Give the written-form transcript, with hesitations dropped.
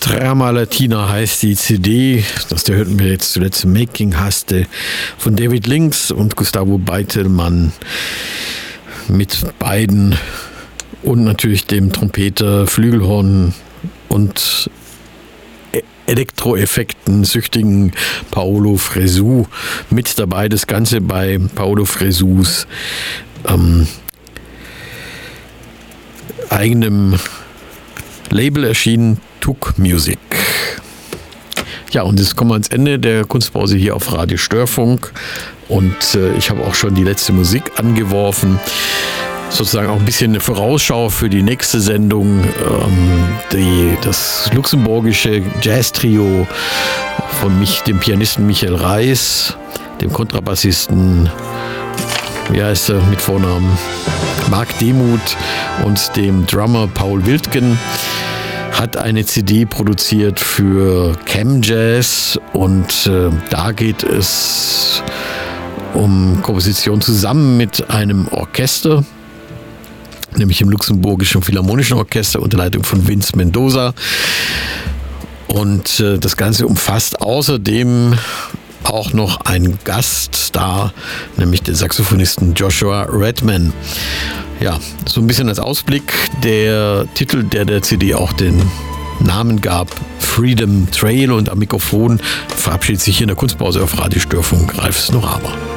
Trama Latina heißt die CD, das da hörten wir jetzt zuletzt Making Haste von David Links und Gustavo Beitelmann mit beiden und natürlich dem Trompeter, Flügelhorn und Elektroeffekten süchtigen Paolo Fresu mit dabei. Das Ganze bei Paolo Fresus eigenem Label erschienen, Tuk Music. Ja, und jetzt kommen wir ans Ende der Kunstpause hier auf Radio Störfunk und ich habe auch schon die letzte Musik angeworfen. Sozusagen auch ein bisschen eine Vorausschau für die nächste Sendung. Das luxemburgische Jazz-Trio von dem Pianisten Michael Reis, dem Kontrabassisten, wie heißt er mit Vornamen, Marc Demuth und dem Drummer Paul Wildgen, hat eine CD produziert für Cam Jazz und da geht es um Komposition zusammen mit einem Orchester, nämlich im Luxemburgischen Philharmonischen Orchester unter Leitung von Vince Mendoza. Und das Ganze umfasst außerdem auch noch einen Gaststar, nämlich den Saxophonisten Joshua Redman. Ja, so ein bisschen als Ausblick der Titel, der CD auch den Namen gab, Freedom Trail, und am Mikrofon verabschiedet sich hier in der Kunstpause auf Radio Störfunk Ralf Snoraber.